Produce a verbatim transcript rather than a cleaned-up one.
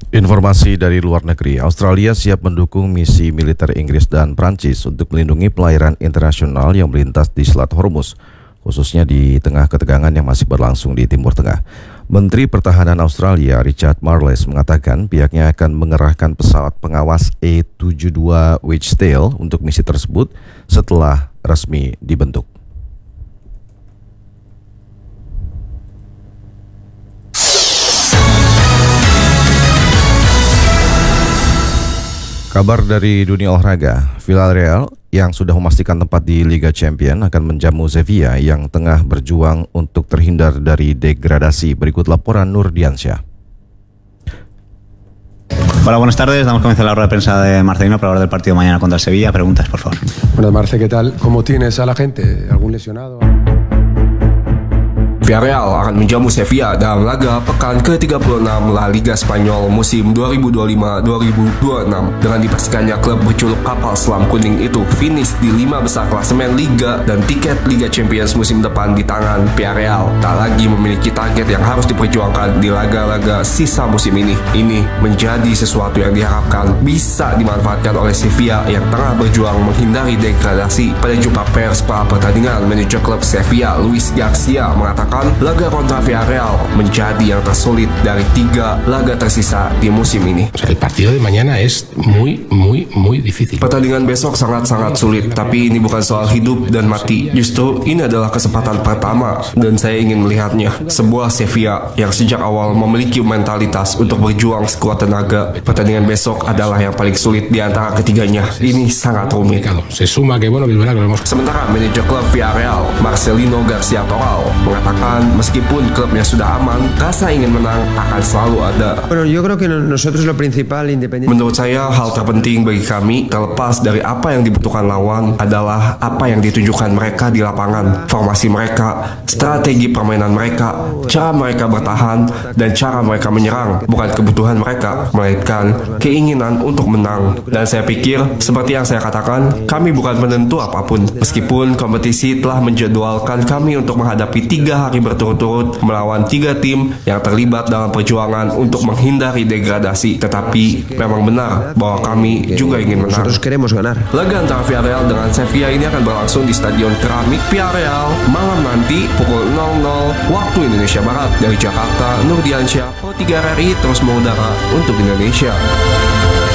Informasi dari luar negeri, Australia siap mendukung misi militer Inggris dan Prancis untuk melindungi pelayaran internasional yang melintas di Selat Hormuz, khususnya di tengah ketegangan yang masih berlangsung di Timur Tengah. Menteri Pertahanan Australia Richard Marles mengatakan pihaknya akan mengerahkan pesawat pengawas E tujuh puluh dua Wedgetail untuk misi tersebut setelah resmi dibentuk. Kabar dari dunia olahraga, Villarreal yang sudah memastikan tempat di Liga Champions akan menjamu Sevilla yang tengah berjuang untuk terhindar dari degradasi. Berikut laporan Nur Diansyah. Hola, buenas tardes. Damos comienzo a la rueda de prensa de Marcelino para hablar del partido mañana contra el Sevilla. Preguntas, por favor. Buenas, Marce, ¿qué tal? ¿Cómo tienes a la gente? ¿Algún lesionado? Villarreal akan menjamu Sevilla dalam laga pekan ke tiga puluh enam La Liga Spanyol musim dua ribu dua puluh lima dua ribu dua puluh enam. Dengan dipastikannya klub berjuluk kapal selam kuning itu finish di lima besar klasemen Liga dan tiket Liga Champions musim depan di tangan Villarreal, tak lagi memiliki target yang harus diperjuangkan di laga-laga sisa musim ini. Ini menjadi sesuatu yang diharapkan bisa dimanfaatkan oleh Sevilla yang tengah berjuang menghindari degradasi. Pada jumpa pers setelah pertandingan, manajer klub Sevilla Luis Garcia mengatakan laga kontra Villarreal menjadi yang tersulit dari tiga laga tersisa di musim ini. El partido de mañana es muy, muy, muy difícil. Pertandingan besok sangat-sangat sulit, tapi ini bukan soal hidup dan mati. Justru ini adalah kesempatan pertama dan saya ingin melihatnya. Sebuah Sevilla yang sejak awal memiliki mentalitas untuk berjuang sekuat tenaga. Pertandingan besok adalah yang paling sulit di antara ketiganya. Ini sangat rumit. Se suma que bueno, Bilbao lo hemos... Sementara manajer klub Villarreal Marcelino Garcia Toral mengatakan meskipun klubnya sudah aman, rasa ingin menang akan selalu ada. Bueno, yo creo que nosotros lo principal independiente. Menurut saya hal terpenting bagi kami terlepas dari apa yang dibutuhkan lawan adalah apa yang ditunjukkan mereka di lapangan, formasi mereka, strategi permainan mereka, cara mereka bertahan dan cara mereka menyerang. Bukan kebutuhan mereka, melainkan keinginan untuk menang. Dan saya pikir seperti yang saya katakan, kami bukan penentu apapun. Meskipun kompetisi telah menjadwalkan kami untuk menghadapi tiga hari berturut-turut melawan tiga tim yang terlibat dalam perjuangan untuk menghindari degradasi, tetapi memang benar bahwa kami juga ingin menang. Nosotros queremos ganar. Laga antara Villarreal dengan Sevilla ini akan berlangsung di Stadion Keramik Villarreal malam nanti pukul nol nol waktu Indonesia Barat. Dari Jakarta, Nur Diansyah, Pro tiga R R I terus mengudara untuk Indonesia.